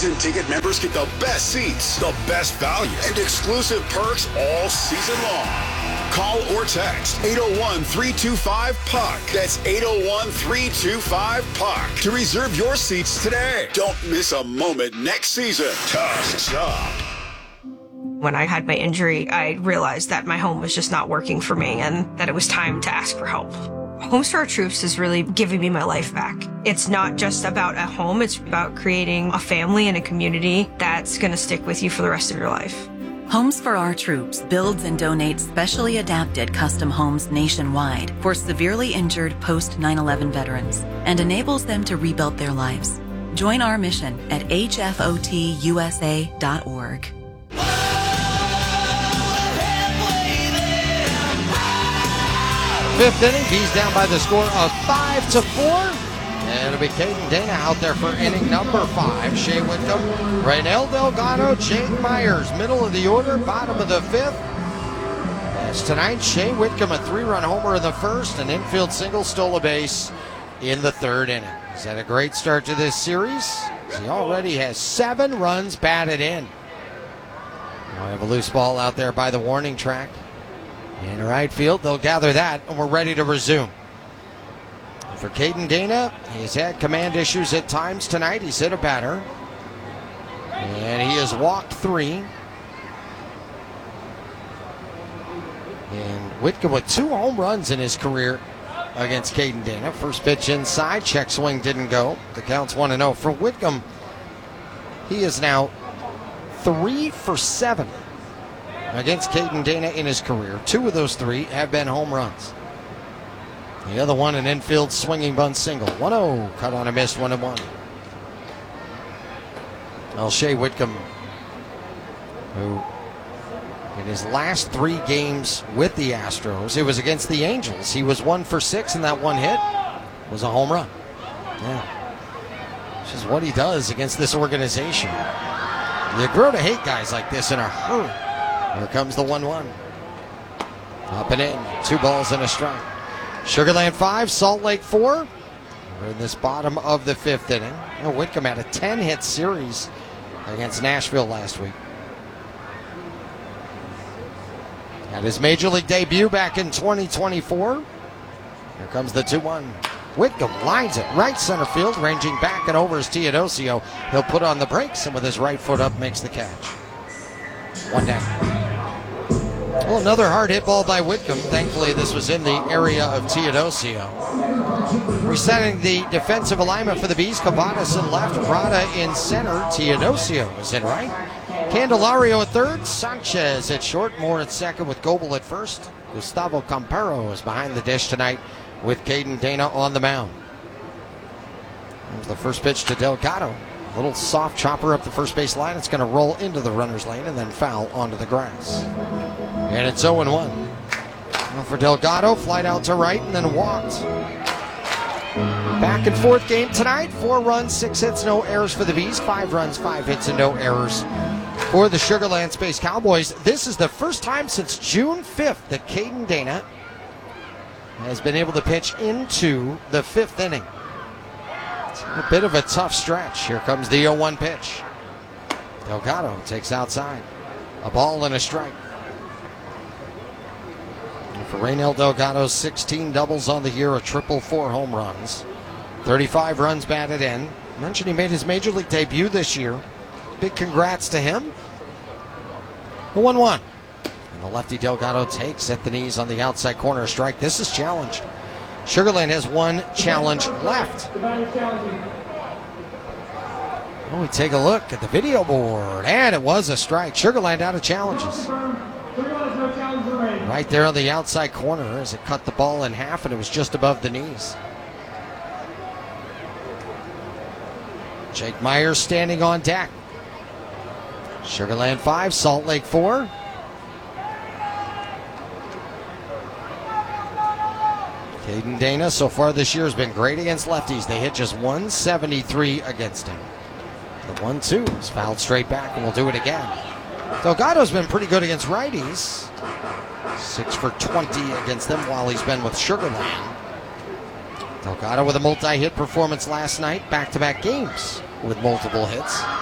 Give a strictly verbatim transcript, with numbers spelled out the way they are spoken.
Season ticket members get the best seats, the best value, and exclusive perks all season long. Call or text eight oh one, three two five, P U C. That's eight oh one, three two five, P U C to reserve your seats today. Don't miss a moment next season. Tusk Shop. When I had my injury, I realized that my home was just not working for me and that it was time to ask for help. Homes for Our Troops is really giving me my life back. It's not just about a home, it's about creating a family and a community that's going to stick with you for the rest of your life. Homes for Our Troops builds and donates specially adapted custom homes nationwide for severely injured post nine eleven veterans and enables them to rebuild their lives. Join our mission at H F O T U S A dot org. Fifth inning, Bees down by the score of five to four. And it'll be Caden Dana out there for inning number five. Shea Whitcomb, Raynel Delgado, Jake Myers, middle of the order, bottom of the fifth. As tonight, Shea Whitcomb, a three-run homer in the first, an infield single, stole a base in the third inning. He's had a great start to this series. He already has seven runs batted in. Now we have a loose ball out there by the warning track. In right field, they'll gather that, and we're ready to resume. For Caden Dana, he's had command issues at times tonight. He's hit a batter, and he has walked three. And Whitcomb with two home runs in his career against Caden Dana. First pitch inside, check swing didn't go. The count's one and oh. For Whitcomb, he is now three for seven against Caden Dana in his career. Two of those three have been home runs. The other one, an infield swinging bunt single. one oh, cut on a miss, one and one. Well, Shea Whitcomb, who in his last three games with the Astros, it was against the Angels. He was one for six, and that one hit was a home run. Yeah. Which is what he does against this organization. You grow to hate guys like this in a hurry. Here comes the one one. Up and in. Two balls and a strike. Sugarland five, Salt Lake four. We're in this bottom of the fifth inning. You know, Whitcomb had a ten-hit series against Nashville last week. Had his major league debut back in twenty twenty-four. Here comes the two one. Whitcomb lines it right center field, ranging back and over is Teodosio. He'll put on the brakes and with his right foot up makes the catch. One down. Well, another hard hit ball by Whitcomb. Thankfully, this was in the area of Teodosio. Resetting the defensive alignment for the Bees. Cavadas in left, Rada in center. Teodosio is in right. Candelario at third. Sanchez at short. Moore at second with Goebel at first. Gustavo Campero is behind the dish tonight with Caden Dana on the mound. There's the first pitch to Delgado. A little soft chopper up the first base line. It's going to roll into the runner's lane and then foul onto the grass. And it's oh and one. Well, for Delgado, flight out to right and then walked. Back and forth game tonight. Four runs, six hits, no errors for the Bees. Five runs, five hits, and no errors for the Sugarland Space Cowboys. This is the first time since June fifth that Caden Dana has been able to pitch into the fifth inning. It's a bit of a tough stretch. Here comes the oh one pitch. Delgado takes outside. A ball and a strike. And for Raynel Delgado, sixteen doubles on the year, a triple, four home runs. thirty-five runs batted in. I mentioned he made his major league debut this year. Big congrats to him. The one one. And the lefty Delgado takes at the knees on the outside corner strike. This is challenged. Sugarland has one challenge left. Oh, we take a look at the video board, and it was a strike. Sugarland out of challenges. Right there on the outside corner as it cut the ball in half, and it was just above the knees. Jake Myers standing on deck. Sugarland five, Salt Lake four. Caden Dana so far this year has been great against lefties. They hit just one seventy-three against him. The one two is fouled straight back, and we'll do it again. Delgado's been pretty good against righties. six for twenty against them while he's been with Sugarland. Delgado with a multi-hit performance last night. Back-to-back games with multiple hits.